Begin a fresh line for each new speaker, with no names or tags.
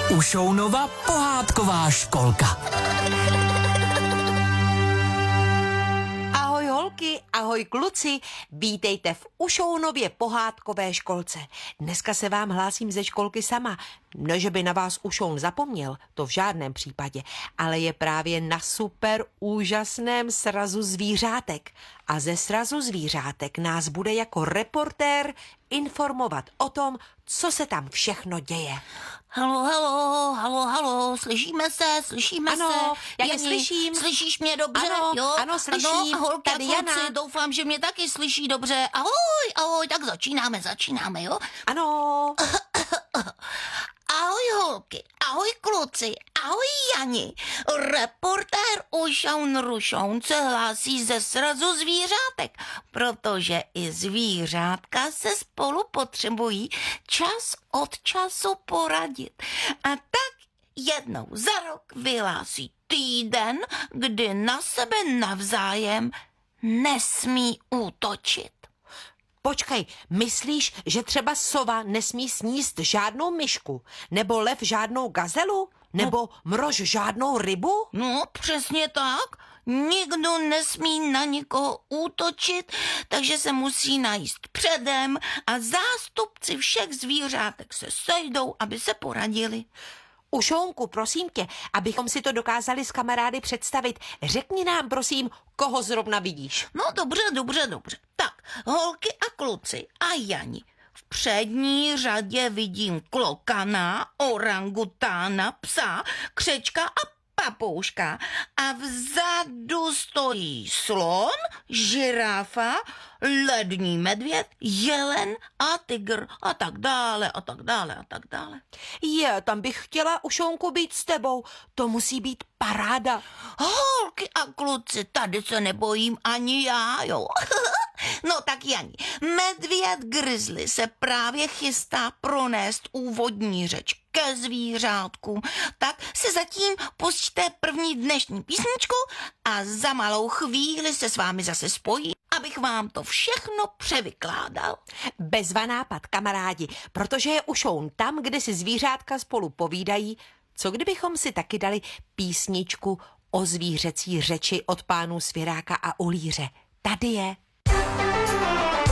Ušounova pohádková školka.
Ahoj holky, ahoj kluci, vítejte v Ušounově pohádkové školce. Dneska se vám hlásím ze školky sama. Ne, že by na vás Ušoun zapomněl, to v žádném případě, ale je právě na super úžasném srazu zvířátek. A ze srazu zvířátek nás bude jako reportér informovat o tom, co se tam všechno děje.
Halo, slyšíme se?
Ano, já tě slyším.
Slyšíš mě dobře?
Ano,
jo?
ano, slyším.
Ano, holky
Tady
a kluci,
Jana.
doufám, že mě taky slyší dobře. Ahoj, tak začínáme, jo?
Ano,
Ahoj holky, ahoj kluci, ahoj Jani. Reportér Ušoun Rušoun se hlásí ze srazu zvířátek, protože i zvířátka se spolu potřebují čas od času poradit. A tak jednou za rok vyhlásí týden, kdy na sebe navzájem nesmí útočit.
počkej, myslíš, že třeba sova nesmí sníst žádnou myšku? Nebo lev žádnou gazelu? Nebo mrož žádnou rybu?
No, přesně tak. Nikdo nesmí na nikoho útočit, takže se musí najíst předem a zástupci všech zvířátek se sejdou, aby se poradili.
Ušounku, prosím tě, abychom si to dokázali s kamarády představit, řekni nám, prosím, koho zrovna vidíš.
No dobře. Tak, holky a kluci a Jani. V přední řadě vidím klokana, orangutána, psa, křečka a papouška a vzadu stojí slon, žirafa, lední medvěd, jelen a tygr a tak dále.
Tam bych chtěla, Ušounku, být s tebou. To musí být paráda.
Holky a kluci, tady se nebojím ani já, jo. No tak Jani, medvěd grizzly se právě chystá pronést úvodní řeč ke zvířátku. Tak se zatím pusťte první dnešní písničku a za malou chvíli se s vámi zase spojí, abych vám to všechno převykládal.
Bezva nápad, kamarádi, protože je Ušoun tam, kde si zvířátka spolu povídají. Co kdybychom si taky dali písničku o zvířecí řeči od pánů Svěráka a Ulíře? Tady je.